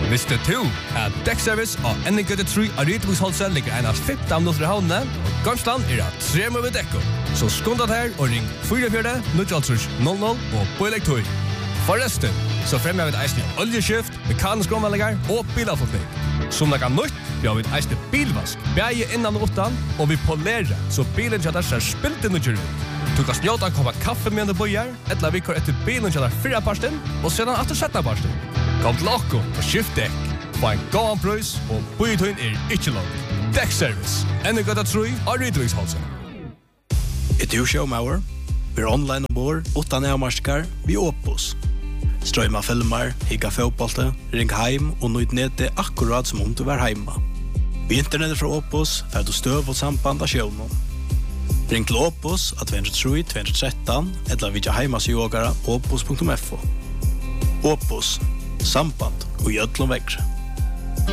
Visste du at Dekkservice og NG3 av Rydviksholset ligger en av 15 minutter i havnene, og Gamsland av 3 med dekko. Så skundet her og ring 44-000 og Boilektor. Forresten, så fremmer vi et eisende oljeskift, mekanisk omvallinger og bilavforming. Som lager nytt, vi har et eisende bilvask, beie innan og utan, og vi polerer, så bilen kjadar ser spilt inn og kjør ut. Du kan snjåta en kopp kaffe med en bøyer, eller vi kår etter bilen kjadar 4 parsten, og sedan etter 17 parsten. Kom til okko og skift dekk. Få en gåan prøys, og bøytøyen ikke langt. Dekkservice, NG3 av Rydviksholset. Du showmauer? Vi online ombord, utan avmarskar, vi Opus. Strøyma filmer, higga fotbollte, ring heim og nøyd nede akkurat som om du var heima. Vi internettet fra Opus er du støv og samband av sjøvnen. Ring til Opus av 203-213 eller vidja heimasjågara opus.fo. Opus, samband og gjødlom vekkre.